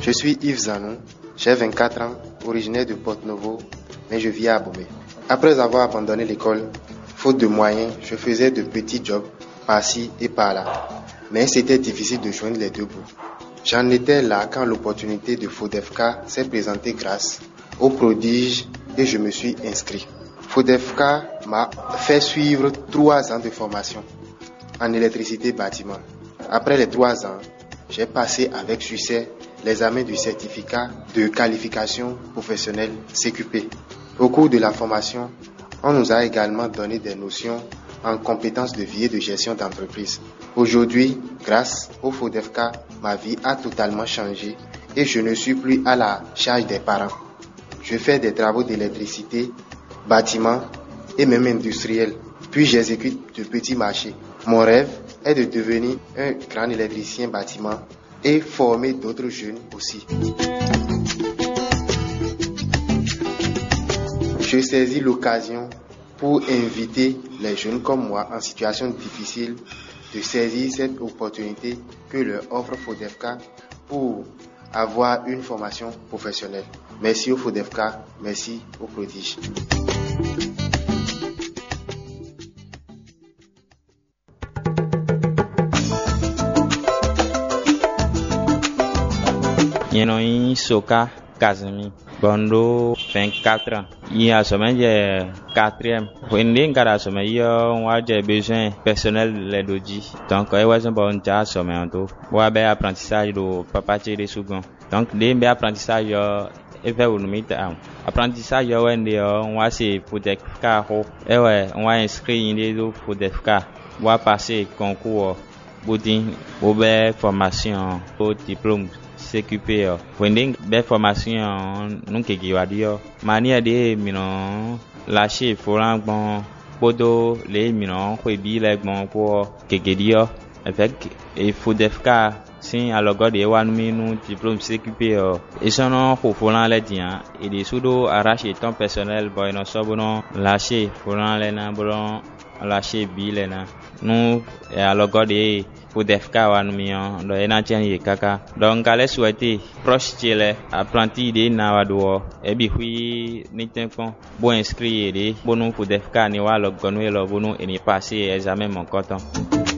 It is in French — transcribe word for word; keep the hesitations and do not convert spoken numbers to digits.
Je suis Yves Zanou, j'ai vingt-quatre ans, originaire de Porto-Novo, mais je vis à Abomey. Après avoir abandonné l'école, faute de moyens, je faisais de petits jobs par-ci et par-là. Mais c'était difficile de joindre les deux bouts. J'en étais là quand l'opportunité de FODEFCA s'est présentée grâce au prodige et je me suis inscrit. FODEFCA m'a fait suivre trois ans de formation en électricité bâtiment. Après les trois ans, j'ai passé avec succès l'examen du certificat de qualification professionnelle C Q P. Au cours de la formation, on nous a également donné des notions en compétences de vie et de gestion d'entreprise. Aujourd'hui, grâce au FODEFCA, ma vie a totalement changé et je ne suis plus à la charge des parents. Je fais des travaux d'électricité, bâtiment et même industriel. Puis j'exécute de petits marchés. Mon rêve est de devenir un grand électricien bâtiment et former d'autres jeunes aussi. Je saisis l'occasion pour inviter les jeunes comme moi en situation difficile de saisir cette opportunité que leur offre FODEFCA pour avoir une formation professionnelle. Merci au FODEFCA, merci au prodige. Yenoi Soka Kazemi Bondo vingt-quatre ans. Il y a semaine j'ai quatrième. Wende ngara semaine yo on j'ai besoin personnel les doji. Donc il was bon ja semaine to. Wa be apprentissage do papa chere second. Donc des be apprentissage yo e fait au numita. Apprentissage yo wende yo on va c'est FODEFCA ho. Et ouais, on va inscrire inde do FODEFCA. Va passer concours boudin ou be formation au diplôme C Q P. Wending be formation non ke giwadio mania de mino lâcher foran bon podo le mino ko bi le bon ko kegedio avec et FODEFCA sin alogo de wan minu diplôme C Q P et sono ko foran le dia et des sudo arracher ton personnel boy no sobono lâcher foran le na bon lâcher bi le na nous et alogo de FODEFCA wa numion do ena tiani kaka donc allez souhaiter proche tele apprenti de na wado e bi hui ni tempon bon inscrit de bono FODEFCA ni wa lo gonu e lo bono e ni passer examen mon coton.